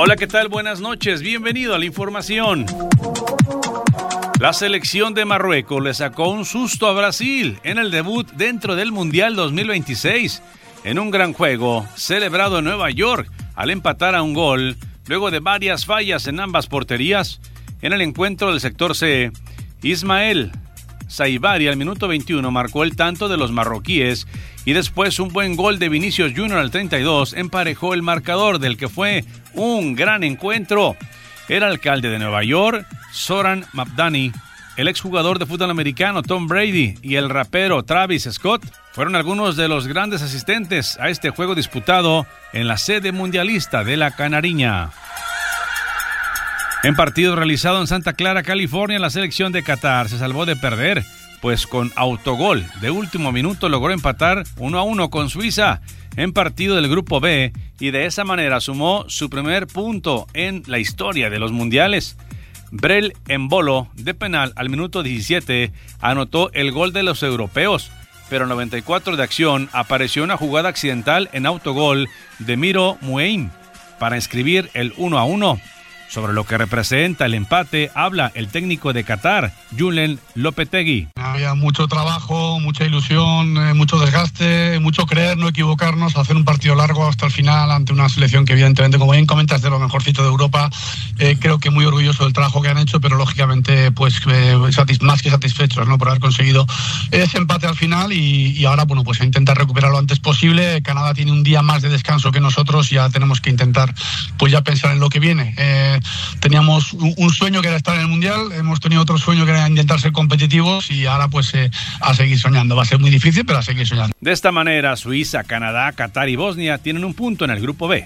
Hola, ¿qué tal? Buenas noches, bienvenido a la información. La selección de Marruecos le sacó un susto a Brasil en el debut dentro del Mundial 2026, en un gran juego celebrado en Nueva York al empatar a un gol, luego de varias fallas en ambas porterías. En el encuentro del sector C, Ismael Saibari al minuto 21 marcó el tanto de los marroquíes y después un buen gol de Vinicius Junior al 32 emparejó el marcador del que fue un gran encuentro. El alcalde de Nueva York, Zoran Mabdani, el exjugador de fútbol americano Tom Brady y el rapero Travis Scott fueron algunos de los grandes asistentes a este juego disputado en la sede mundialista de la Canariña. En partido realizado en Santa Clara, California, la selección de Qatar se salvó de perder, pues con autogol de último minuto logró empatar 1-1 con Suiza en partido del Grupo B y de esa manera sumó su primer punto en la historia de los mundiales. Brel Embolo, de penal al minuto 17, anotó el gol de los europeos, pero en 94 de acción apareció una jugada accidental en autogol de Miro Mueim para inscribir el 1-1. Sobre lo que representa el empate, habla el técnico de Qatar, Julen Lopetegui. Había mucho trabajo, mucha ilusión, mucho desgaste, mucho creer, no equivocarnos, hacer un partido largo hasta el final ante una selección que evidentemente, como bien comentas, es de lo mejorcito de Europa. Creo que muy orgulloso del trabajo que han hecho, pero lógicamente pues más que satisfechos, ¿no?, por haber conseguido ese empate al final y ahora bueno, pues a intentar recuperar lo antes posible. Canadá tiene un día más de descanso que nosotros y ya tenemos que intentar pues ya pensar en lo que viene. Teníamos un sueño que era estar en el Mundial, hemos tenido otro sueño que era intentar ser competitivos y ahora pues a seguir soñando. Va a ser muy difícil, pero a seguir soñando. De esta manera, Suiza, Canadá, Qatar y Bosnia tienen un punto en el Grupo B.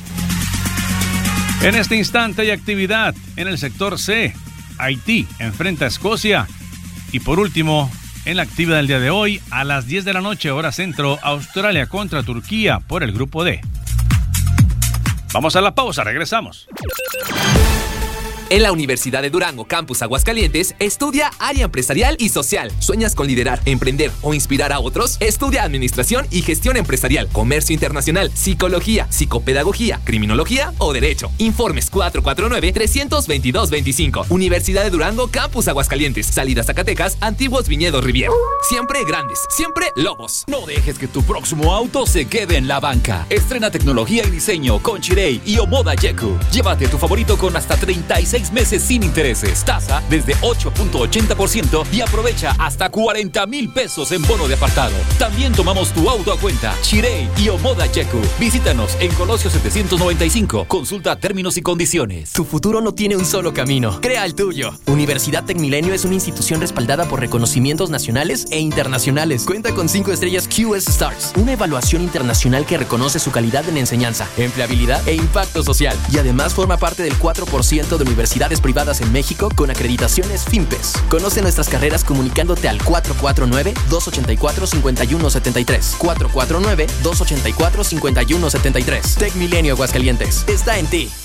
En este instante hay actividad en el sector C. Haití enfrenta a Escocia. Y por último, en la actividad del día de hoy, a las 10 de la noche, hora centro, Australia contra Turquía por el Grupo D. Vamos a la pausa, regresamos. En la Universidad de Durango, Campus Aguascalientes, estudia área empresarial y social. ¿Sueñas con liderar, emprender o inspirar a otros? Estudia Administración y Gestión Empresarial, Comercio Internacional, Psicología, Psicopedagogía, Criminología o Derecho. Informes 449-322-25. Universidad de Durango, Campus Aguascalientes. Salida Zacatecas, Antiguos Viñedos Riviera. Siempre grandes, siempre lobos. No dejes que tu próximo auto se quede en la banca. Estrena tecnología y diseño con Chirey y Omoda Yeku. Llévate tu favorito con hasta 36 meses sin intereses, tasa desde 8.80% y aprovecha hasta 40,000 pesos en bono de apartado. También tomamos tu auto a cuenta. Chirey y Omoda Yeku. Visítanos en Colosio 795. Consulta términos y condiciones. Tu futuro no tiene un solo camino. Crea el tuyo. Universidad Tecmilenio es una institución respaldada por reconocimientos nacionales e internacionales. Cuenta con 5 estrellas QS Stars, una evaluación internacional que reconoce su calidad en enseñanza, empleabilidad e impacto social. Y además forma parte del 4% de universidades privadas en México con acreditaciones FIMPES. Conoce nuestras carreras comunicándote al 449-284-5173. 449-284-5173. Tecmilenio Aguascalientes. Está en ti.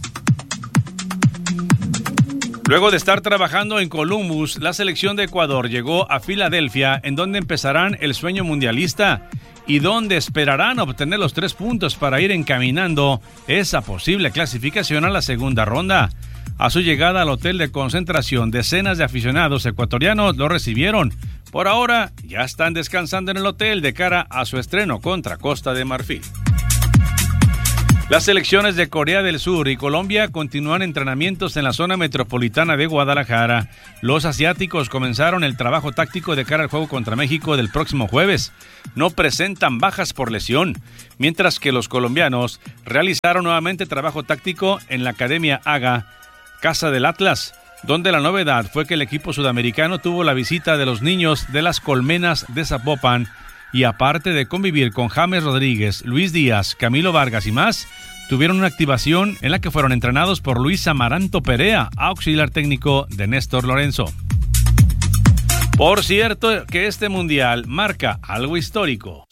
Luego de estar trabajando en Columbus, la selección de Ecuador llegó a Filadelfia, en donde empezarán el sueño mundialista y donde esperarán obtener los 3 puntos para ir encaminando esa posible clasificación a la segunda ronda. A su llegada al hotel de concentración, decenas de aficionados ecuatorianos lo recibieron. Por ahora, ya están descansando en el hotel de cara a su estreno contra Costa de Marfil. Las selecciones de Corea del Sur y Colombia continúan entrenamientos en la zona metropolitana de Guadalajara. Los asiáticos comenzaron el trabajo táctico de cara al juego contra México del próximo jueves. No presentan bajas por lesión, mientras que los colombianos realizaron nuevamente trabajo táctico en la Academia AGA, Casa del Atlas, donde la novedad fue que el equipo sudamericano tuvo la visita de los niños de las Colmenas de Zapopan y aparte de convivir con James Rodríguez, Luis Díaz, Camilo Vargas y más, tuvieron una activación en la que fueron entrenados por Luis Amaranto Perea, auxiliar técnico de Néstor Lorenzo. Por cierto que este mundial marca algo histórico.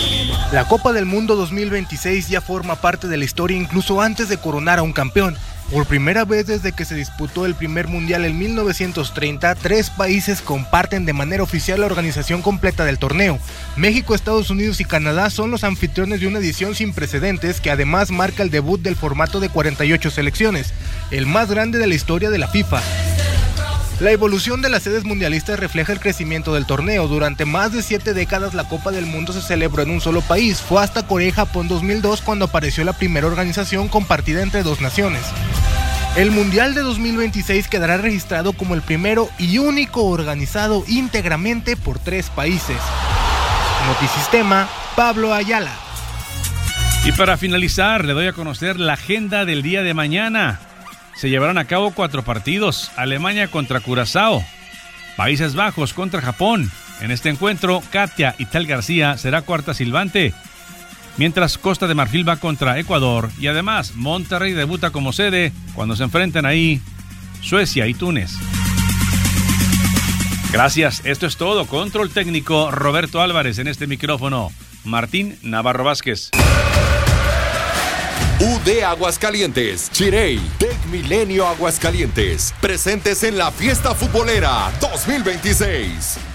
La Copa del Mundo 2026 ya forma parte de la historia incluso antes de coronar a un campeón. Por primera vez desde que se disputó el primer mundial en 1930, 3 países comparten de manera oficial la organización completa del torneo. México, Estados Unidos y Canadá son los anfitriones de una edición sin precedentes que además marca el debut del formato de 48 selecciones, el más grande de la historia de la FIFA. La evolución de las sedes mundialistas refleja el crecimiento del torneo. Durante más de 7 décadas la Copa del Mundo se celebró en un solo país. Fue hasta Corea y Japón 2002 cuando apareció la primera organización compartida entre 2 naciones. El Mundial de 2026 quedará registrado como el primero y único organizado íntegramente por 3 países. Notisistema, Pablo Ayala. Y para finalizar, le doy a conocer la agenda del día de mañana. Se llevarán a cabo 4 partidos: Alemania contra Curazao, Países Bajos contra Japón. En este encuentro, Katia Ital García será cuarta silbante, mientras Costa de Marfil va contra Ecuador, y además Monterrey debuta como sede cuando se enfrenten ahí Suecia y Túnez. Gracias, esto es todo. Control técnico Roberto Álvarez, en este micrófono Martín Navarro Vázquez. UD Aguascalientes, Chirey, Tec Milenio Aguascalientes, presentes en la Fiesta Futbolera 2026.